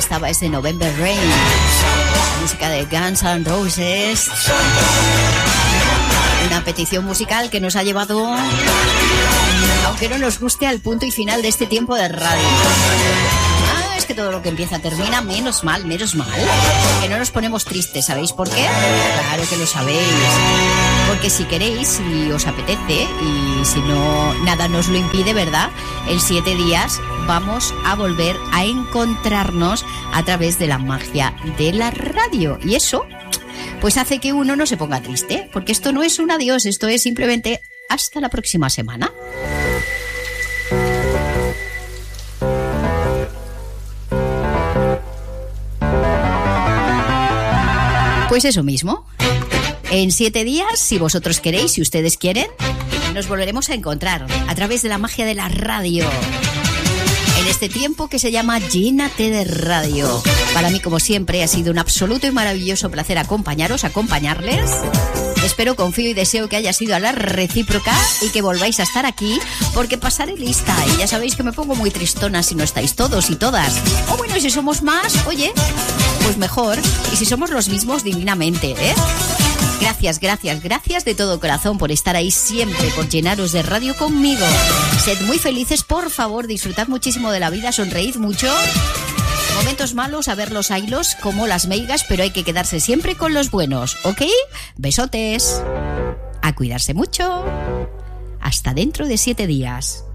estaba ese November Rain, la música de Guns N' Roses. Una petición musical que nos ha llevado, aunque no nos guste, al punto y final de este tiempo de radio. Es que todo lo que empieza termina, menos mal, que no nos ponemos tristes, ¿sabéis por qué? Claro que lo sabéis, porque si queréis, si os apetece y si no, nada nos lo impide, ¿verdad? En 7 días vamos a volver a encontrarnos a través de la magia de la radio, y eso pues hace que uno no se ponga triste, porque esto no es un adiós, esto es simplemente hasta la próxima semana. Pues eso mismo. En 7 días, si vosotros queréis, si ustedes quieren, nos volveremos a encontrar a través de la magia de la radio. En este tiempo que se llama Llénate de Radio. Para mí, como siempre, ha sido un absoluto y maravilloso placer acompañarles. Espero, confío y deseo que haya sido a la recíproca y que volváis a estar aquí, porque pasaré lista. Y ya sabéis que me pongo muy tristona si no estáis todos y todas. O bueno, si somos más, oye, pues mejor. Y si somos los mismos, divinamente, ¿eh? Gracias de todo corazón por estar ahí siempre, por llenaros de radio conmigo. Sed muy felices, por favor, disfrutad muchísimo de la vida, sonreíd mucho. Momentos malos, a verlos haylos como las meigas, pero hay que quedarse siempre con los buenos, ¿ok? Besotes. A cuidarse mucho. Hasta dentro de 7 días.